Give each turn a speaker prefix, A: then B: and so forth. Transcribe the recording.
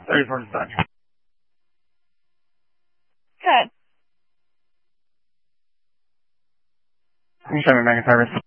A: 34 dispatch.
B: Good.
A: Can you show me mega service?